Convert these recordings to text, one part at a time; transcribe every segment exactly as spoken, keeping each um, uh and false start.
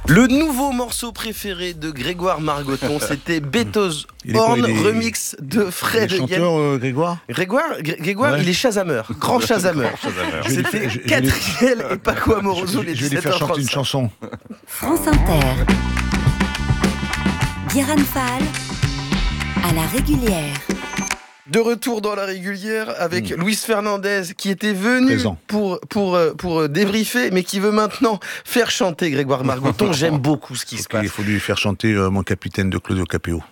Le nouveau morceau préféré de Grégoire Margoton, c'était Beethoven Horn, est... remix de Fred. Il est chanteur, euh, Grégoire Grégoire, Grégoire ouais. Il est chasameur, grand chasameur. C'était je, je, Catriel et Paco Amoroso, les Je vais lui faire chanter une chanson. France Inter. Guérin Fall, à la régulière. De retour dans la régulière avec mmh. Luis Fernandez qui était venu pour, pour, pour débriefer mais qui veut maintenant faire chanter Grégoire Margoton. J'aime beaucoup ce qui okay, se passe. Il faut lui faire chanter euh, Mon capitaine de Claudio Capéo.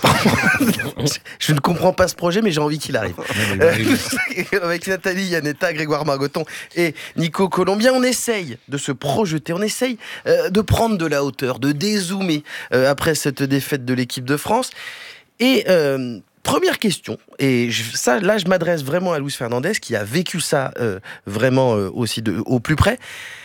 Je ne comprends pas ce projet mais j'ai envie qu'il arrive. Euh, avec Nathalie Iannetta, Grégoire Margoton et Nico Colombien, on essaye de se projeter, on essaye euh, de prendre de la hauteur, de dézoomer euh, après cette défaite de l'équipe de France. Et... Euh, Première question, et je, ça, là, je m'adresse vraiment à Luis Fernandez, qui a vécu ça euh, vraiment euh, aussi de, au plus près.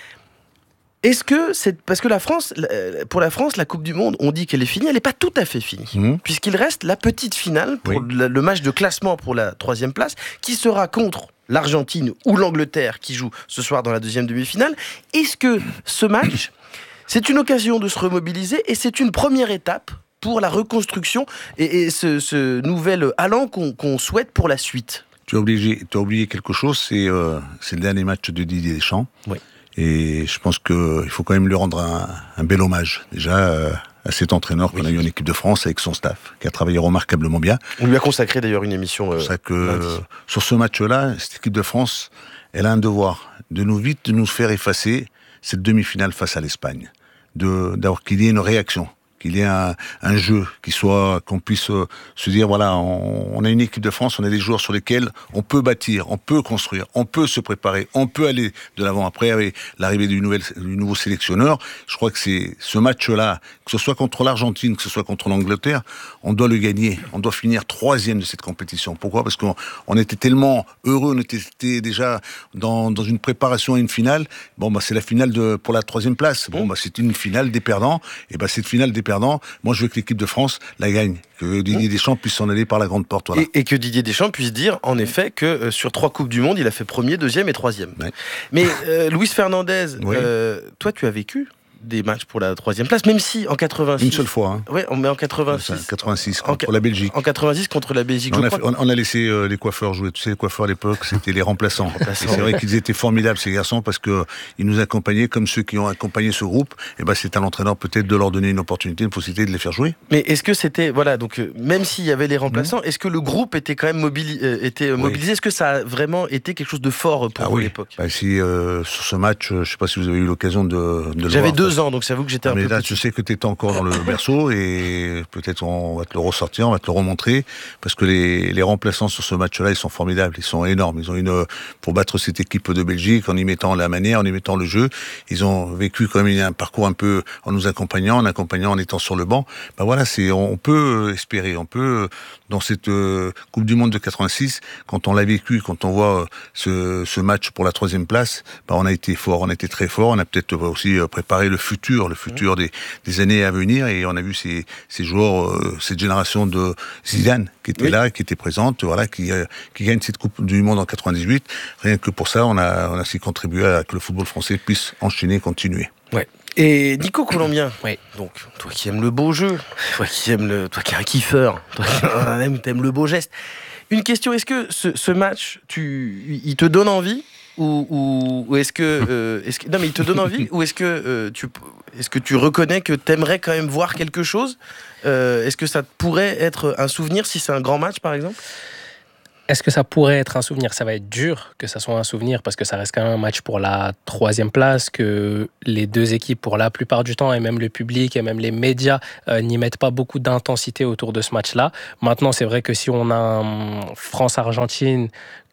Est-ce que c'est parce que la France, pour la France, la Coupe du Monde, on dit qu'elle est finie, elle n'est pas tout à fait finie, mmh. puisqu'il reste la petite finale pour oui. le, le match de classement pour la troisième place, qui sera contre l'Argentine ou l'Angleterre, qui joue ce soir dans la deuxième demi-finale. Est-ce que ce match, c'est une occasion de se remobiliser et c'est une première étape pour la reconstruction et, et ce, ce nouvel allant qu'on, qu'on souhaite pour la suite? Tu as oublié, tu as oublié quelque chose, c'est, euh, c'est le dernier match de Didier Deschamps. Oui. Et je pense qu'il faut quand même lui rendre un, un bel hommage. Déjà, euh, à cet entraîneur qu'on oui. a eu en équipe de France avec son staff, qui a travaillé remarquablement bien. On lui a consacré d'ailleurs une émission. Euh, c'est ça que euh, sur ce match-là, cette équipe de France, elle a un devoir de nous vite de nous faire effacer cette demi-finale face à l'Espagne, de d'avoir qu'il y ait une réaction, qu'il y ait un, un jeu qui soit, qu'on puisse euh, se dire, voilà, on, on a une équipe de France, on a des joueurs sur lesquels on peut bâtir, on peut construire, on peut se préparer, on peut aller de l'avant. Après, avec l'arrivée du, nouvel, du nouveau sélectionneur, je crois que c'est ce match-là, que ce soit contre l'Argentine, que ce soit contre l'Angleterre, on doit le gagner. On doit finir troisième de cette compétition. Pourquoi ? Parce qu'on on était tellement heureux, on était déjà dans, dans une préparation à une finale. Bon, bah, c'est la finale de, pour la troisième place. Bon, bah, c'est une finale des perdants. Et bah, cette finale des perdants, moi, je veux que l'équipe de France la gagne. Que Didier Deschamps puisse s'en aller par la grande porte. Voilà. Et, et que Didier Deschamps puisse dire, en effet, que euh, sur trois Coupes du Monde, il a fait premier, deuxième et troisième. Ouais. Mais euh, Luis Fernandez, oui. euh, toi, tu as vécu des matchs pour la troisième place, même si en quatre-vingt-six... Une seule fois. Hein. Ouais, on met en quatre-vingt-six. quatre-vingt-six contre en, la Belgique. En quatre-vingt-six contre la Belgique. On a, fait, on, on a laissé euh, les coiffeurs jouer. Tu sais, les coiffeurs à l'époque, c'était les remplaçants. remplaçants c'est vrai ouais. qu'ils étaient formidables, ces garçons, parce qu'ils nous accompagnaient comme ceux qui ont accompagné ce groupe. Et ben, c'est à l'entraîneur peut-être de leur donner une opportunité, une possibilité de les faire jouer. Mais est-ce que c'était... Voilà, donc euh, même s'il y avait les remplaçants, mmh. est-ce que le groupe était quand même mobili- euh, était, euh, mobilisé oui. Est-ce que ça a vraiment été quelque chose de fort pour ah, vous oui. à l'époque? Bah, si, euh, sur ce match, je ne sais pas si vous avez eu l'occasion de, de le J'avais voir. deux ans, donc j'avoue que j'étais un mais peu... là, petit. je sais que tu étais encore dans le berceau et peut-être on va te le ressortir, on va te le remontrer parce que les, les remplaçants sur ce match-là, ils sont formidables, ils sont énormes. Ils ont une, pour battre cette équipe de Belgique, en y mettant la manière, en y mettant le jeu, ils ont vécu quand même un parcours un peu en nous accompagnant, en accompagnant, en étant sur le banc. Ben voilà, c'est, on peut espérer, on peut, dans cette euh, Coupe du Monde de quatre-vingt-six, quand on l'a vécu, quand on voit ce, ce match pour la troisième place, ben on a été fort, on a été très fort, on a peut-être aussi préparé le futur, le futur des des années à venir, et on a vu ces, ces joueurs, euh, cette génération de Zidane qui était oui. là, qui était présente, voilà, qui, euh, qui gagne cette Coupe du Monde en quatre-vingt-dix-huit. Rien que pour ça, on a, on a aussi contribué à que le football français puisse enchaîner, continuer. Ouais. Et Nico Colombien, ouais. donc toi qui aimes le beau jeu, toi qui aimes le, toi qui es un kiffeur, toi qui aimes le beau geste. Une question, est-ce que ce, ce match, tu, il te donne envie? Ou, ou, ou est-ce que, euh, est-ce que non mais il te donne envie ou est-ce que euh, tu est-ce que tu reconnais que t'aimerais quand même voir quelque chose euh, est-ce que ça pourrait être un souvenir si c'est un grand match par exemple? Est-ce que ça pourrait être un souvenir? Ça va être dur que ça soit un souvenir parce que ça reste quand même un match pour la troisième place, que les deux équipes pour la plupart du temps et même le public et même les médias euh, n'y mettent pas beaucoup d'intensité autour de ce match-là. Maintenant c'est vrai que si on a un France-Argentine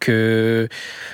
que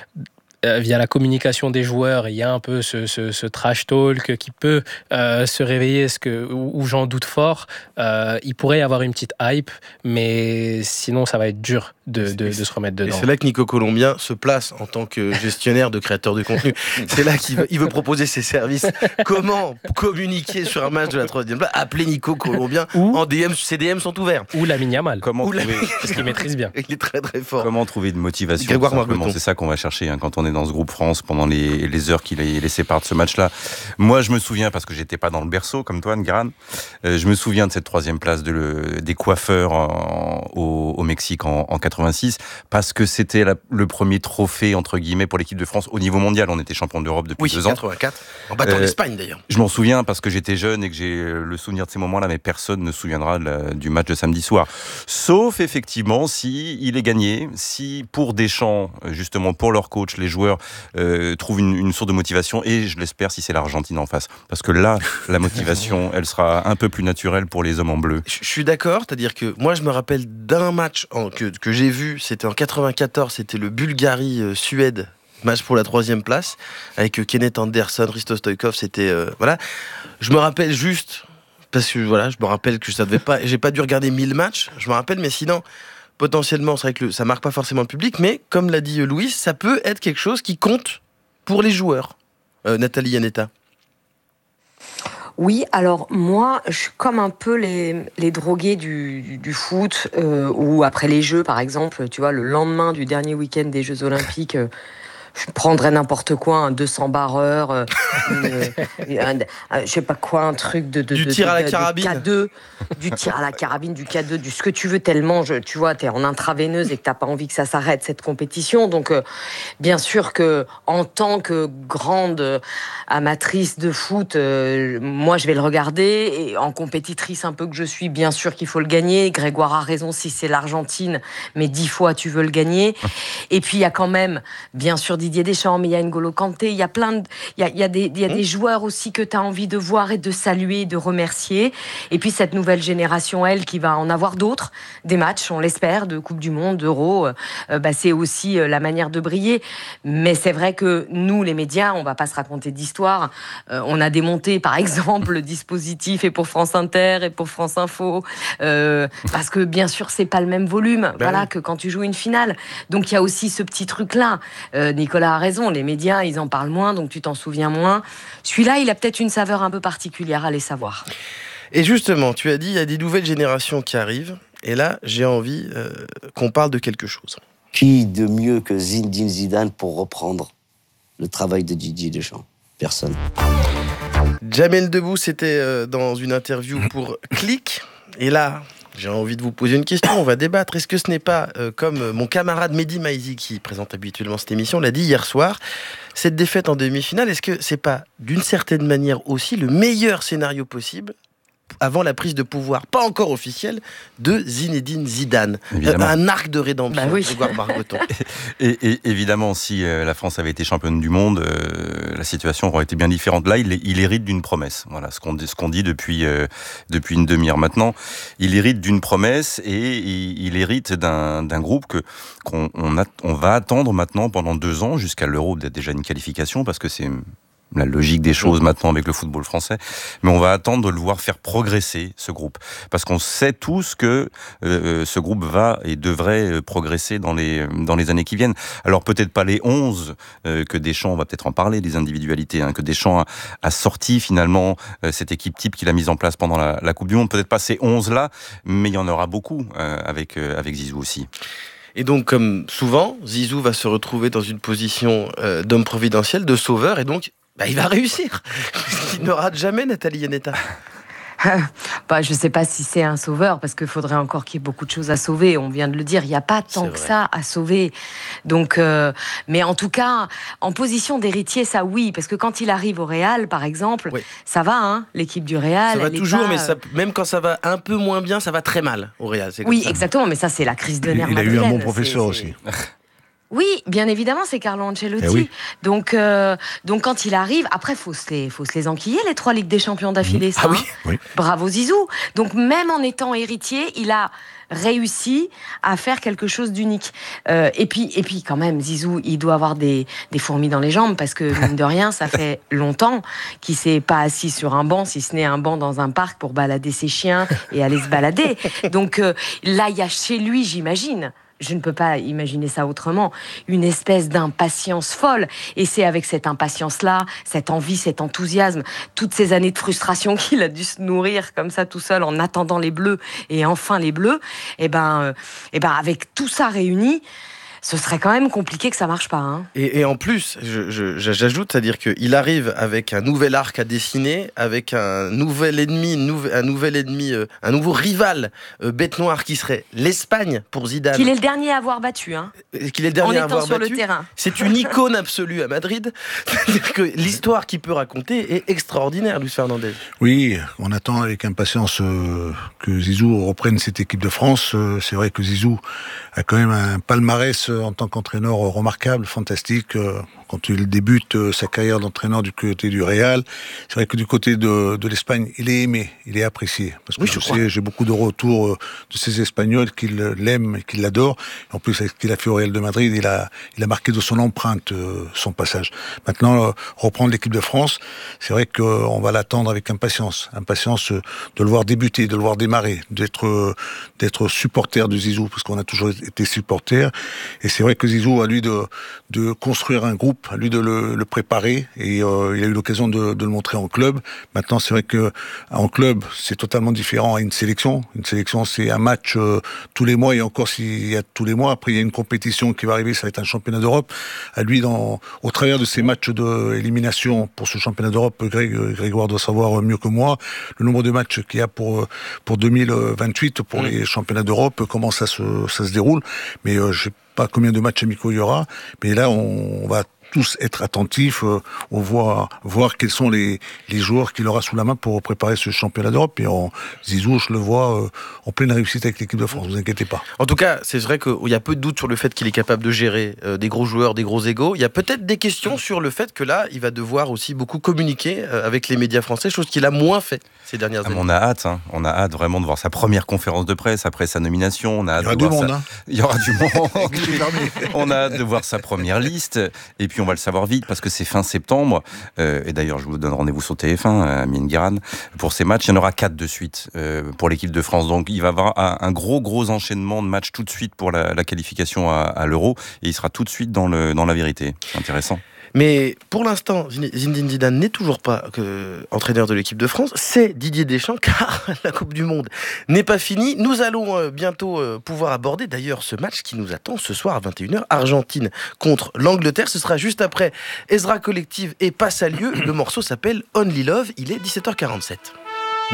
via la communication des joueurs, il y a un peu ce, ce, ce trash talk qui peut euh, se réveiller, ce que, où, où j'en doute fort. Euh, il pourrait y avoir une petite hype, mais sinon ça va être dur de, de, de se remettre dedans. Et c'est là que Nico Colombien se place en tant que gestionnaire de créateur de contenu. C'est là qu'il veut, il veut proposer ses services. Comment communiquer sur un match de la troisième place? Appelez Nico Colombien Ou, en D M, ses D M sont ouverts. Ou Lamine Yamal. Comment Ou la- trouver, Parce qu'il maîtrise bien. Il est très très fort. comment trouver de motivation? Grégoire tout simplement. Margoton. C'est ça qu'on va chercher hein, quand on est dans ce groupe France pendant les, les heures qui les, les séparent de ce match-là. Moi, je me souviens, parce que j'étais pas dans le berceau comme toi, Nguerane, euh, je me souviens de cette troisième place de le, des coiffeurs en- au, au Mexique en, en quatre-vingt-six, parce que c'était la- le premier trophée, entre guillemets, pour l'équipe de France au niveau mondial. On était champion d'Europe depuis Oui, deux ans. quatre-vingt-quatre. En battant Euh, l'Espagne d'ailleurs. Je m'en souviens parce que j'étais jeune et que j'ai le souvenir de ces moments-là, mais personne ne se souviendra de la- du match de samedi soir. Sauf effectivement si il est gagné, si pour Deschamps, justement pour leur coach, les joueurs euh, trouvent une, une source de motivation, et je l'espère si c'est l'Argentine en face. Parce que là, la motivation, elle sera un peu plus naturelle pour les hommes en bleu. Je je suis d'accord, c'est-à-dire que moi je me rappelle d'un match en- que, que j'ai vu, c'était en quatre-vingt-quatorze, c'était le Bulgarie-Suède, match pour la troisième place, avec euh, Kenneth Anderson, Risto Stoïkov, c'était... euh, voilà. Je me rappelle juste, parce que voilà, je me rappelle que ça devait pas... J'ai pas dû regarder mille matchs, je me rappelle, mais sinon, potentiellement, c'est vrai que le- ça marque pas forcément le public, mais comme l'a dit euh, Louis, ça peut être quelque chose qui compte pour les joueurs. Euh, Nathalie Yanetta. Oui, alors moi, je suis comme un peu les, les drogués du, du, du foot, euh, ou après les Jeux, par exemple, tu vois, le lendemain du dernier week-end des Jeux Olympiques, euh, je prendrais n'importe quoi, un deux cents barreurs, euh, une- un, un- je sais pas quoi, un truc de... de Du de- tir à la de- de carabine. K deux, du tir à la carabine, du K deux, du ce que tu veux tellement, je, tu vois, t'es en intraveineuse et que t'as pas envie que ça s'arrête, cette compétition. Donc, euh, bien sûr que en tant que grande euh, amatrice de foot, euh, moi, je vais le regarder. Et en compétitrice un peu que je suis, bien sûr qu'il faut le gagner. Grégoire a raison, si c'est l'Argentine, mais dix fois, tu veux le gagner. Et puis, il y a quand même, bien sûr, Didier Deschamps, mais il y a N'Golo Kanté, il y a plein de... Il y a, il y a des, il y a des joueurs aussi que tu as envie de voir et de saluer, de remercier. Et puis, cette nouvelle génération, elle, qui va en avoir d'autres, des matchs, on l'espère, de Coupe du Monde, d'Euro, euh, bah, c'est aussi euh, la manière de briller. Mais c'est vrai que nous, les médias, on va pas se raconter d'histoire. Euh, on a démonté, par exemple, le dispositif et pour France Inter et pour France Info, euh, parce que, bien sûr, c'est pas le même volume, voilà, oui. que quand tu joues une finale. Donc, il y a aussi ce petit truc-là. Euh, Nicolas a raison, les médias, ils en parlent moins, donc tu t'en souviens moins. Celui-là, il a peut-être une saveur un peu particulière, allez savoir. Et justement, tu as dit, il y a des nouvelles générations qui arrivent. Et là, j'ai envie euh, qu'on parle de quelque chose. Qui de mieux que Zinedine Zidane pour reprendre le travail de Didier Deschamps? Personne. Jamel Debbouze, c'était euh, dans une interview pour Click. Et là, j'ai envie de vous poser une question. On va débattre. Est-ce que ce n'est pas, euh, comme euh, mon camarade Mehdi Maizi, qui présente habituellement cette émission, l'a dit hier soir, cette défaite en demi-finale, est-ce que c'est pas, d'une certaine manière aussi, le meilleur scénario possible avant la prise de pouvoir, pas encore officielle, de Zinedine Zidane? Évidemment. Euh, un arc de rédemption, Bah oui. Grégoire Margoton. Et, et évidemment, si euh, la France avait été championne du monde, euh, la situation aurait été bien différente. Là, il, il hérite d'une promesse. Voilà ce qu'on dit, ce qu'on dit depuis euh, depuis une demi-heure maintenant. Il hérite d'une promesse et il, il hérite d'un, d'un groupe que qu'on on, a, on va attendre maintenant pendant deux ans jusqu'à l'Euro, peut-être déjà une qualification, parce que c'est la logique des choses maintenant avec le football français, mais on va attendre de le voir faire progresser ce groupe, parce qu'on sait tous que euh, ce groupe va et devrait progresser dans les dans les années qui viennent. Alors peut-être pas les onze euh, que Deschamps, on va peut-être en parler, des individualités, hein, que Deschamps a, a sorti finalement euh, cette équipe type qu'il a mise en place pendant la, la Coupe du Monde, peut-être pas ces onze là, mais il y en aura beaucoup euh, avec euh, avec Zizou aussi. Et donc, comme souvent, Zizou va se retrouver dans une position euh, d'homme providentiel, de sauveur, et donc, bah, il va réussir. Il ne rate jamais, Nathalie Yanetta. Bah, je ne sais pas si c'est un sauveur, parce qu'il faudrait encore qu'il y ait beaucoup de choses à sauver. On vient de le dire, il n'y a pas tant C'est que vrai. ça à sauver. Donc, euh, mais en tout cas, en position d'héritier, ça oui, parce que quand il arrive au Real, par exemple, Oui. ça va, hein, l'équipe du Real. Ça va elle est toujours, pas, mais euh, ça, même quand ça va un peu moins bien, ça va très mal au Real. C'est comme Oui, ça. exactement, mais ça, c'est la crise de Il, nerfs il a eu un madrilène. bon professeur C'est- aussi. c'est- Oui, bien évidemment, c'est Carlo Ancelotti. Eh oui. Donc, euh, donc quand il arrive, après, faut se les, faut se les enquiller, les trois Ligues des Champions d'affilée. Ça, Ah oui, hein. oui. Bravo Zizou. Donc, même en étant héritier, il a réussi à faire quelque chose d'unique. Euh, et puis, et puis, quand même, Zizou, il doit avoir des, des fourmis dans les jambes, parce que mine de rien, ça fait longtemps qu'il s'est pas assis sur un banc, si ce n'est un banc dans un parc pour balader ses chiens et aller se balader. Donc euh, là, il y a chez lui, j'imagine, je ne peux pas imaginer ça autrement, une espèce d'impatience folle. Et c'est avec cette impatience-là, cette envie, cet enthousiasme, toutes ces années de frustration qu'il a dû se nourrir comme ça tout seul en attendant les Bleus et enfin les Bleus, et ben, euh, et ben avec tout ça réuni, ce serait quand même compliqué que ça marche pas. Hein. Et, et en plus, je, je, j'ajoute, c'est-à-dire qu'il arrive avec un nouvel arc à dessiner, avec un nouvel ennemi, nouve, un nouvel ennemi, euh, un nouveau rival, euh, bête noire qui serait l'Espagne pour Zidane. Qu'il est le dernier à avoir battu. Hein. Qu'il est le dernier en à avoir étant sur battu. le terrain. C'est une icône absolue à Madrid. C'est-à-dire que l'histoire qu'il peut raconter est extraordinaire, Luis Fernandez. Oui, on attend avec impatience euh, que Zizou reprenne cette équipe de France. Euh, c'est vrai que Zizou a quand même un palmarès en tant qu'entraîneur remarquable, fantastique. Quand il débute sa carrière d'entraîneur du côté du Real, c'est vrai que du côté de, de l'Espagne, il est aimé, il est apprécié. Parce que oui, je, je sais, j'ai beaucoup de retours de ces Espagnols qui l'aiment et qui l'adorent. En plus, avec ce qu'il a fait au Real de Madrid, il a, il a marqué de son empreinte son passage. Maintenant, reprendre l'équipe de France, c'est vrai qu'on va l'attendre avec impatience. Impatience de le voir débuter, de le voir démarrer, d'être, d'être supporter de Zizou, parce qu'on a toujours été supporter. Et c'est vrai que Zizou a lui de, de construire un groupe, à lui de le, le préparer, et euh, il a eu l'occasion de, de le montrer en club. Maintenant, c'est vrai que en club, c'est totalement différent à une sélection. Une sélection, c'est un match euh, tous les mois, et encore s'il y a tous les mois, après il y a une compétition qui va arriver, ça va être un championnat d'Europe. À lui, dans, au travers de ces matchs d'élimination pour ce championnat d'Europe, Greg, Grégoire doit savoir mieux que moi le nombre de matchs qu'il y a pour pour deux mille vingt-huit pour mmh. les championnats d'Europe, comment ça se ça se déroule. Mais euh, je sais pas combien de matchs amicaux il y aura, mais là on, on va tous être attentifs, euh, on voit voir quels sont les, les joueurs qu'il aura sous la main pour préparer ce championnat d'Europe. Et en Zizou, je le vois euh, en pleine réussite avec l'équipe de France, ne vous inquiétez pas. En tout cas, c'est vrai qu'il y a peu de doute sur le fait qu'il est capable de gérer euh, des gros joueurs, des gros égos. Il y a peut-être des questions sur le fait que là, il va devoir aussi beaucoup communiquer euh, avec les médias français, chose qu'il a moins fait ces dernières ah, années. On a hâte, hein. on a hâte vraiment de voir sa première conférence de presse après sa nomination. On a hâte il y aura de du voir monde. sa... Hein. Il y aura du monde. On a hâte de voir sa première liste. Et puis on va le savoir vite parce que c'est fin septembre. Euh, et d'ailleurs, je vous donne rendez-vous sur T F un, à Amine Guéran. Pour ces matchs, il y en aura quatre de suite euh, pour l'équipe de France. Donc il va y avoir un, un gros, gros enchaînement de matchs tout de suite pour la, la qualification à, à l'Euro. Et il sera tout de suite dans, le, dans la vérité. C'est intéressant. Mais pour l'instant, Zinedine Zidane n'est toujours pas que entraîneur de l'équipe de France, c'est Didier Deschamps, car la Coupe du Monde n'est pas finie. Nous allons bientôt pouvoir aborder d'ailleurs ce match qui nous attend ce soir à vingt et une heures, Argentine contre l'Angleterre. Ce sera juste après Ezra Collective et Passe à lieu. Le morceau s'appelle Only Love, il est dix-sept heures quarante-sept.